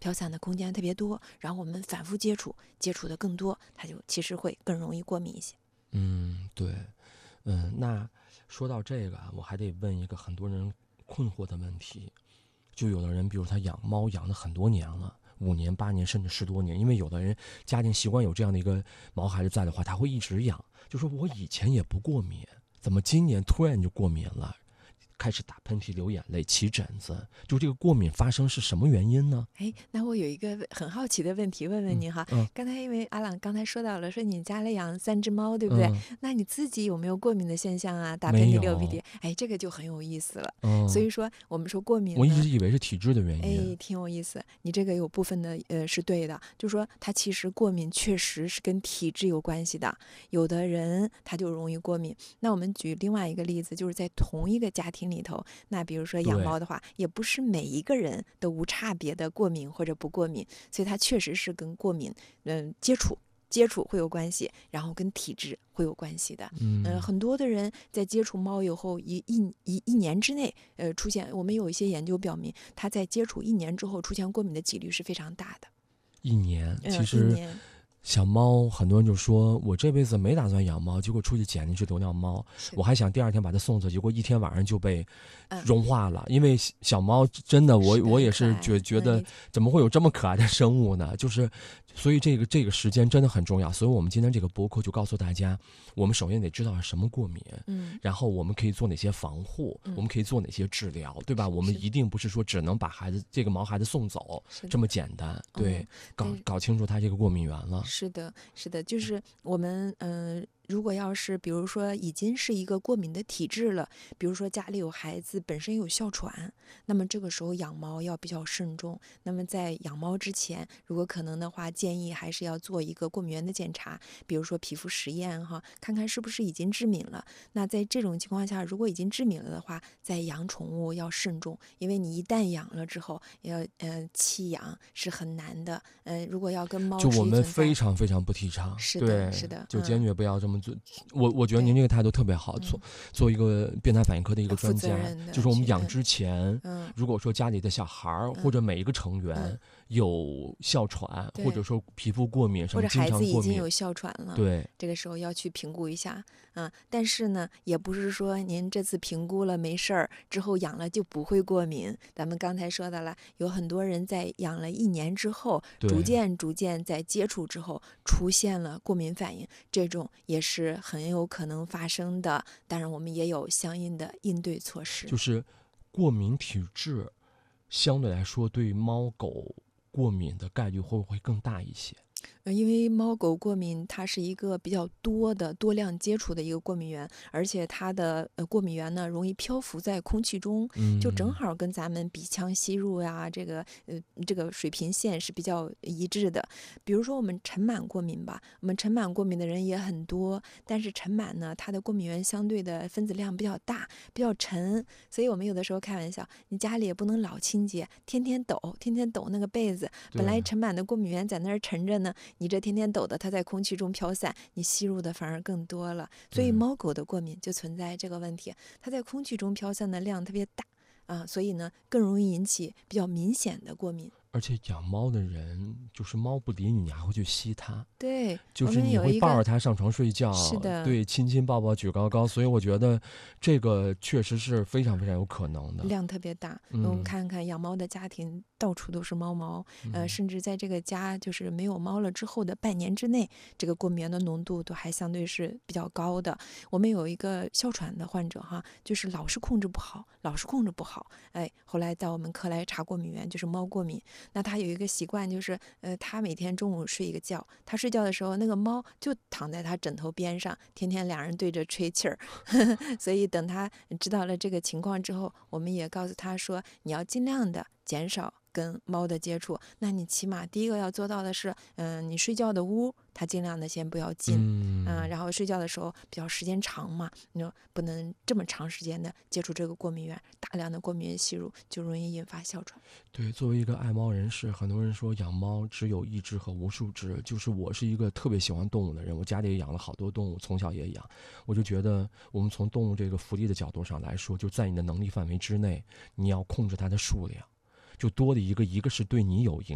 飘散的空间特别多，然后我们反复接触的更多，它就其实会更容易过敏一些。 对，那说到这个啊，我还得问一个很多人困惑的问题，就有的人，比如他养猫养了很多年了。5年、8年，甚至10多年，因为有的人家庭习惯有这样的一个毛孩子在的话，他会一直养。就说我以前也不过敏，怎么今年突然就过敏了？开始打喷嚏、流眼泪、起疹子，就这个过敏发生是什么原因呢？ 那我有一个很好奇的问题问问您哈。刚才因为阿朗刚才说到了，说你家里养3只猫，对不对？那你自己有没有过敏的现象啊？打喷嚏、流鼻涕，这个就很有意思了。所以说我们说过敏呢， 我一直以为是体质的原因。 挺有意思。你这个有部分的是对的，就说它其实过敏确实是跟体质有关系的，有的人他就容易过敏。那我们举另外一个例子，就是在同一个家庭里头，那比如说养猫的话，也不是每一个人都无差别的过敏或者不过敏，所以它确实是跟过敏接触会有关系，然后跟体质会有关系的。很多的人在接触猫以后一年之内，出现，我们有一些研究表明，他在接触1年之后出现过敏的几率是非常大的。 1年，其实小猫很多人就说我这辈子没打算养猫，结果出去捡了一只流浪猫，我还想第2天把它送走，结果1天晚上就被融化了。因为小猫真的，我也是觉得怎么会有这么可爱的生物呢？就是所以这个时间真的很重要。所以我们今天这个播客就告诉大家，我们首先得知道什么过敏，然后我们可以做哪些防护，我们可以做哪些治疗，对吧？我们一定不是说只能把这个毛孩子送走这么简单。对，搞清楚它这个过敏源了。 是的，就是我们如果要是比如说已经是一个过敏的体质了，比如说家里有孩子本身有哮喘，那么这个时候养猫要比较慎重。那么在养猫之前，如果可能的话，建议还是要做一个过敏原的检查，比如说皮肤实验哈，看看是不是已经致敏了。那在这种情况下，如果已经致敏了的话，在养宠物要慎重，因为你一旦养了之后，要弃养是很难的。如果要跟猫就我们非常非常不提倡， 是的， 就坚决不要这么做。我觉得您这个态度特别好，做一个变态反应科的一个专家，就是我们养之前，如果说家里的小孩或者每一个成员有哮喘，或者说皮肤过敏什么， 或者孩子已经有哮喘了， 对， 这个时候要去评估一下啊。但是呢，也不是说您这次评估了没事儿，之后养了就不会过敏。咱们刚才说到了，有很多人在养了1年之后，逐渐在接触之后出现了过敏反应，这种也是很有可能发生的。当然，我们也有相应的应对措施。 就是过敏体质相对来说，对猫狗过敏的概率会不会更大一些？ 因为猫狗过敏它是一个比较多量接触的一个过敏源，而且它的过敏源呢容易漂浮在空气中，就正好跟咱们鼻腔吸入呀这个水平线是比较一致的。比如说我们尘螨过敏吧，我们尘螨过敏的人也很多，但是尘螨呢它的过敏源相对的分子量比较大，比较沉，所以我们有的时候开玩笑，你家里也不能老清洁，天天抖那个被子，本来尘螨的过敏源在那儿沉着呢，你这天天抖的，它在空气中飘散，你吸入的反而更多了。所以猫狗的过敏就存在这个问题，它在空气中飘散的量特别大啊，所以呢更容易引起比较明显的过敏。 而且养猫的人，就是猫不理你还会去吸它， 对， 就是你会抱着它上床睡觉， 是的， 对，亲亲抱抱举高高，所以我觉得这个确实是非常非常有可能的， 量特别大。我们看看养猫的家庭到处都是猫毛，甚至在这个家就是没有猫了之后的半年之内，这个过敏原的浓度都还相对是比较高的。我们有一个哮喘的患者哈，就是老是控制不好，后来在我们科来查过敏源，就是猫过敏。那他有一个习惯，就是他每天中午睡一个觉，他睡觉的时候那个猫就躺在他枕头边上，天天2人对着吹气儿所以等他知道了这个情况之后，我们也告诉他说，你要尽量的减少跟猫的接触。那你起码第一个要做到的是你睡觉的屋它尽量的先不要进，然后睡觉的时候比较时间长嘛，你不能这么长时间的接触这个过敏源，大量的过敏原吸入就容易引发哮喘。 对，作为一个爱猫人士，很多人说养猫只有1只和无数只，就是我是一个特别喜欢动物的人，我家里也养了好多动物，从小也养，我就觉得我们从动物这个福利的角度上来说，就在你的能力范围之内，你要控制它的数量，就多的一个是对你有影